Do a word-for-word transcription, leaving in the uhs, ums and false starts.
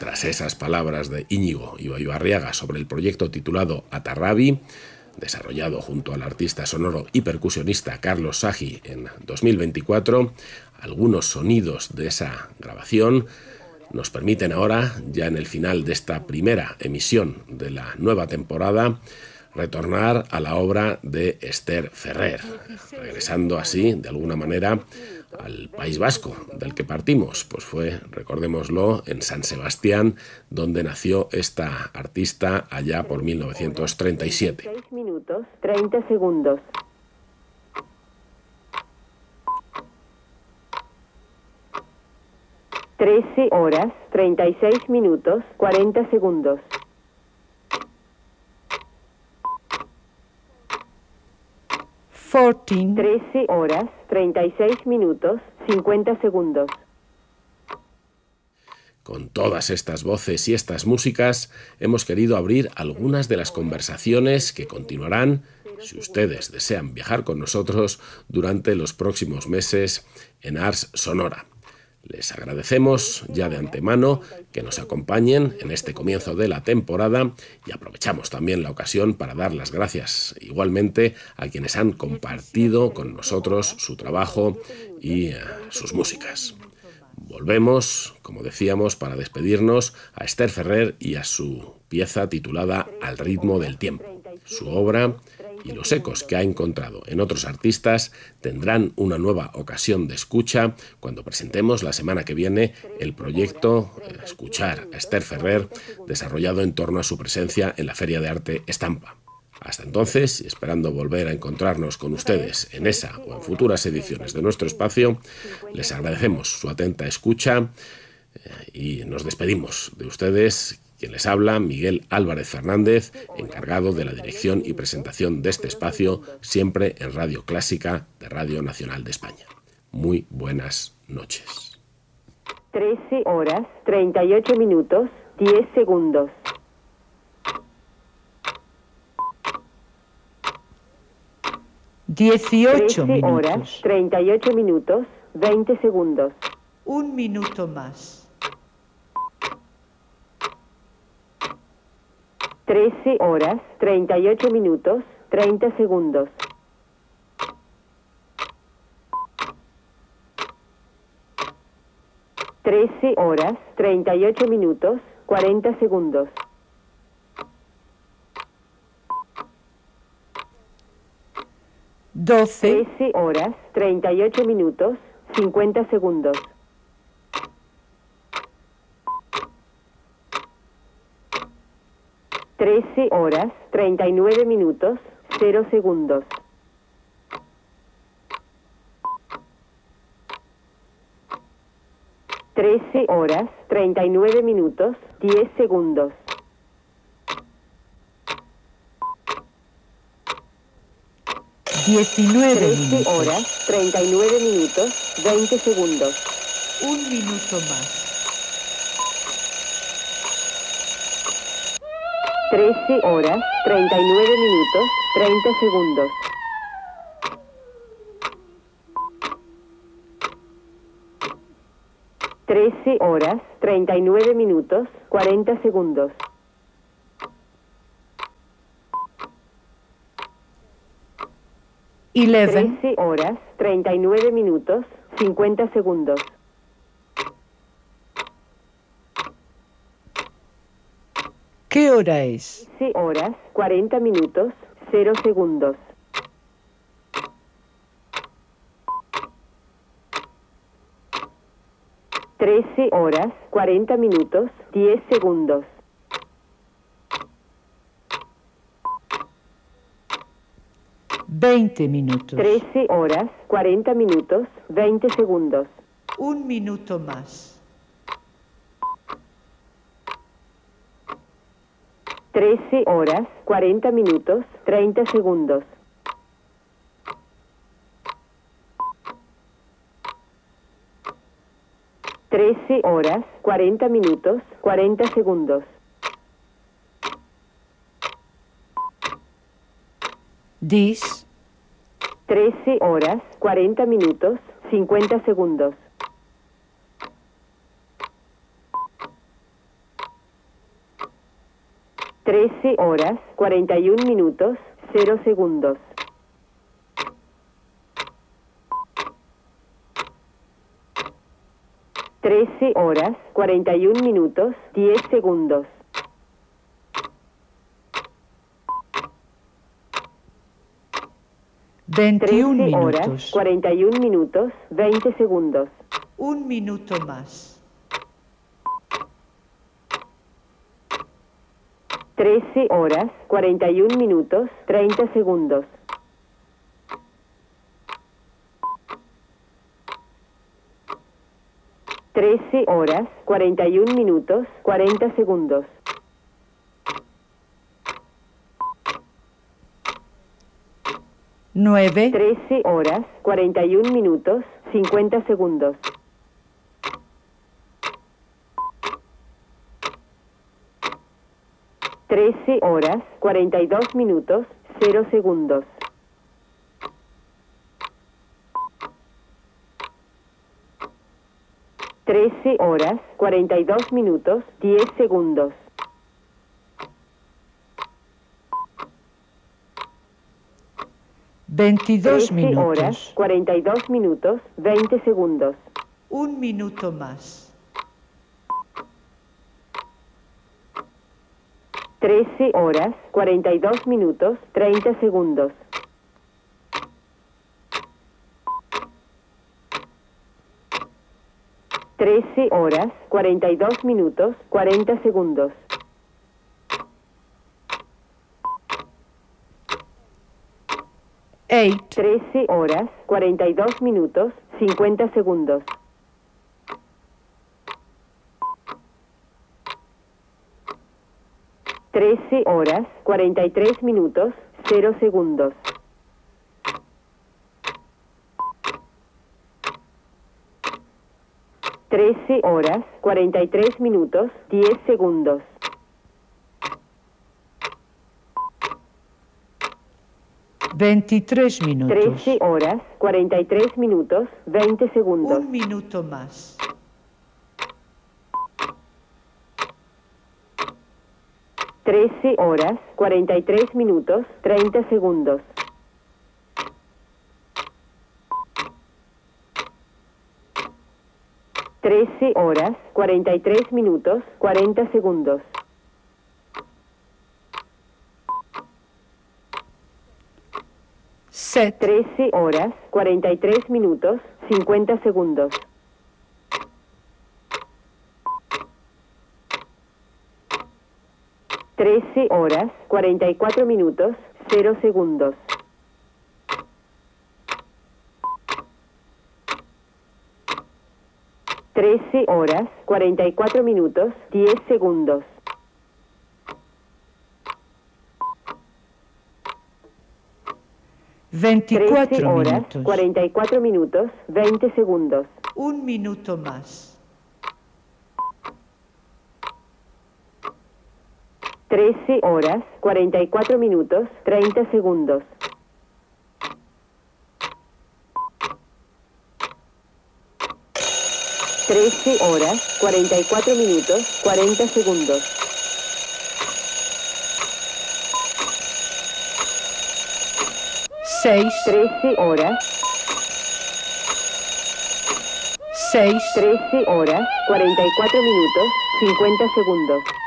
Tras esas palabras de Íñigo Ibarriaga sobre el proyecto titulado Atarrabi, desarrollado junto al artista sonoro y percusionista Carlos Sagi en dos mil veinticuatro, algunos sonidos de esa grabación nos permiten ahora, ya en el final de esta primera emisión de la nueva temporada, retornar a la obra de Esther Ferrer, regresando así, de alguna manera, al País Vasco, del que partimos. Pues fue, recordémoslo, en San Sebastián, donde nació esta artista allá por mil novecientos treinta y siete. seis minutos, treinta segundos. trece horas, treinta y seis minutos, cuarenta segundos. trece horas, treinta y seis minutos, cincuenta segundos. Con todas estas voces y estas músicas, hemos querido abrir algunas de las conversaciones que continuarán, si ustedes desean viajar con nosotros, durante los próximos meses en Ars Sonora. Les agradecemos ya de antemano que nos acompañen en este comienzo de la temporada y aprovechamos también la ocasión para dar las gracias igualmente a quienes han compartido con nosotros su trabajo y uh, sus músicas. Volvemos, como decíamos, para despedirnos a Esther Ferrer y a su pieza titulada Al ritmo del tiempo. Su obra y los ecos que ha encontrado en otros artistas tendrán una nueva ocasión de escucha cuando presentemos la semana que viene el proyecto Escuchar a Esther Ferrer, desarrollado en torno a su presencia en la Feria de Arte Estampa. Hasta entonces, y esperando volver a encontrarnos con ustedes en esa o en futuras ediciones de nuestro espacio, les agradecemos su atenta escucha y nos despedimos de ustedes. Quien les habla, Miguel Álvarez Fernández, encargado de la dirección y presentación de este espacio, siempre en Radio Clásica de Radio Nacional de España. Muy buenas noches. trece horas, treinta y ocho minutos, diez segundos. dieciocho trece horas, minutos. treinta y ocho minutos, veinte segundos. Un minuto más. trece horas, treinta y ocho minutos, treinta segundos. trece horas, treinta y ocho minutos, cuarenta segundos. doce. trece horas, treinta y ocho minutos, cincuenta segundos. trece horas, treinta y nueve minutos, cero segundos. trece horas, treinta y nueve minutos, diez segundos. diecinueve trece minutos. horas, treinta y nueve minutos, veinte segundos. Un minuto más. trece horas, treinta y nueve minutos, treinta segundos. trece horas, treinta y nueve minutos, cuarenta segundos. once. trece horas, treinta y nueve minutos, cincuenta segundos. ¿Qué hora es? trece horas, cuarenta minutos, cero segundos. trece horas, cuarenta minutos, diez segundos. veinte minutos. trece horas, cuarenta minutos, veinte segundos. Un minuto más. trece horas, cuarenta minutos, treinta segundos. trece horas, cuarenta minutos, cuarenta segundos. Dis. trece horas, cuarenta minutos, cincuenta segundos. trece horas, cuarenta y un minutos, cero segundos. trece horas, cuarenta y un minutos, diez segundos. veintiún trece horas, minutos. cuarenta y un minutos, veinte segundos. Un minuto más. trece horas, cuarenta y un minutos, treinta segundos. trece horas, cuarenta y un minutos, cuarenta segundos. Nueve. trece horas, cuarenta y un minutos, cincuenta segundos. trece horas, cuarenta y dos minutos, cero segundos. trece horas, cuarenta y dos minutos, diez segundos. veintidós trece minutos. horas, cuarenta y dos minutos, veinte segundos. Un minuto más. trece horas, cuarenta y dos minutos, treinta segundos. trece horas, cuarenta y dos minutos, cuarenta segundos. Eight. trece horas, cuarenta y dos minutos, cincuenta segundos. trece horas, cuarenta y tres minutos, cero segundos. trece horas, cuarenta y tres minutos, diez segundos. veintitrés minutos. trece horas, cuarenta y tres minutos, veinte segundos. Un minuto más. trece horas, cuarenta y tres minutos, treinta segundos. trece horas, cuarenta y tres minutos, cuarenta segundos. Set. trece horas, cuarenta y tres minutos, cincuenta segundos. trece horas, cuarenta y cuatro minutos, cero segundos. trece horas, cuarenta y cuatro minutos, diez segundos. trece veinticuatro horas, minutos. cuarenta y cuatro minutos, veinte segundos. Un minuto más. trece horas, cuarenta y cuatro minutos, treinta segundos. trece horas, cuarenta y cuatro minutos, cuarenta segundos. Seis. trece horas, Seis. trece horas, cuarenta y cuatro minutos, cincuenta segundos.